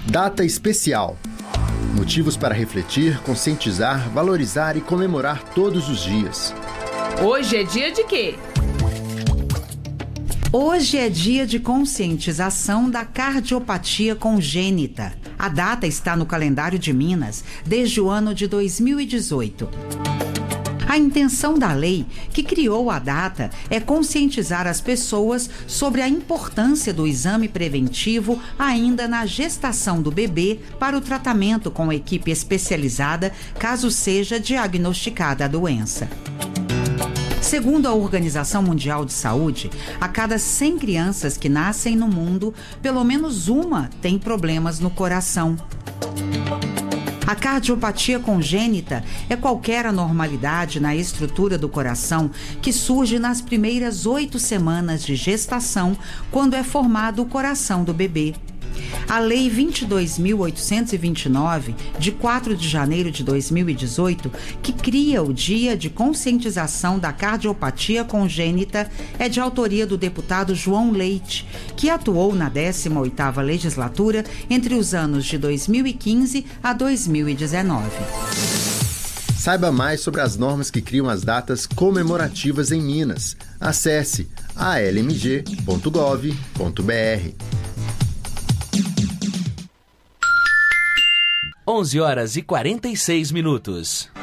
Data especial. Motivos para refletir, conscientizar, valorizar e comemorar todos os dias. Hoje é dia de quê? Hoje é dia de conscientização da cardiopatia congênita. A data está no calendário de Minas desde o ano de 2018. A intenção da lei que criou a data é conscientizar as pessoas sobre a importância do exame preventivo ainda na gestação do bebê para o tratamento com equipe especializada caso seja diagnosticada a doença. Segundo a Organização Mundial de Saúde, a cada 100 crianças que nascem no mundo, pelo menos uma tem problemas no coração. A cardiopatia congênita é qualquer anormalidade na estrutura do coração que surge nas primeiras 8 semanas de gestação, quando é formado o coração do bebê. A Lei 22.829, de 4 de janeiro de 2018, que cria o Dia de Conscientização da Cardiopatia Congênita, é de autoria do deputado João Leite, que atuou na 18ª legislatura entre os anos de 2015 a 2019. Saiba mais sobre as normas que criam as datas comemorativas em Minas. Acesse almg.gov.br. 11h46.